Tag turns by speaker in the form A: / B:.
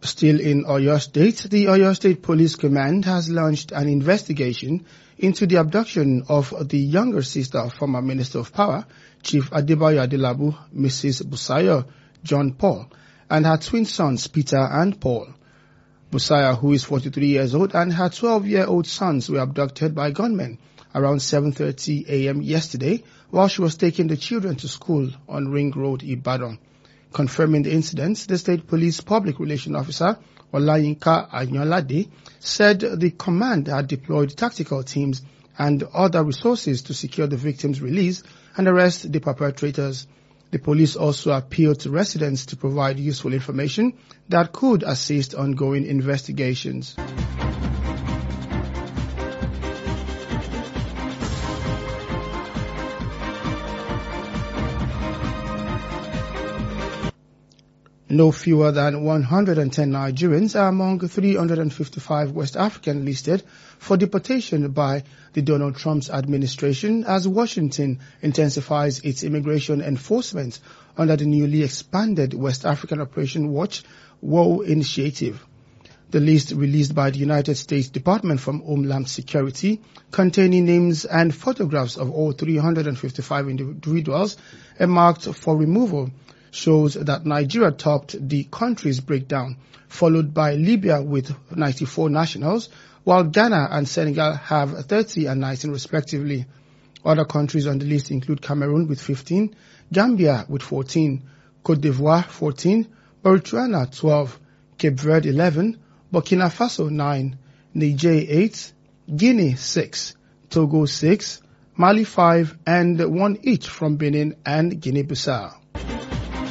A: Still in Oyo State, the Oyo State Police Command has launched an investigation into the abduction of the younger sister of former Minister of Power, Chief Adebayo Adelabu, Mrs. Busayo John Paul, and her twin sons Peter and Paul. Busayo, who is 43 years old, and her 12-year-old sons were abducted by gunmen around 7:30 a.m. yesterday while she was taking the children to school on Ring Road, Ibadan. Confirming the incident, the State Police Public Relations Officer, Olayinka Anyolade, said the command had deployed tactical teams and other resources to secure the victims' release and arrest the perpetrators. The police also appealed to residents to provide useful information that could assist ongoing investigations. No fewer than 110 Nigerians are among 355 West African listed for deportation by the Donald Trump's administration as Washington intensifies its immigration enforcement under the newly expanded West African Operation Watch WOW initiative. The list released by the United States Department of Homeland Security, containing names and photographs of all 355 individuals marked for removal, shows that Nigeria topped the country's breakdown, followed by Libya with 94 nationals, while Ghana and Senegal have 30 and 19 respectively. Other countries on the list include Cameroon with 15, Gambia with 14, Cote d'Ivoire 14, Botswana 12, Cape Verde 11, Burkina Faso 9, Niger 8, Guinea 6, Togo 6, Mali 5, and 1 each from Benin and Guinea-Bissau.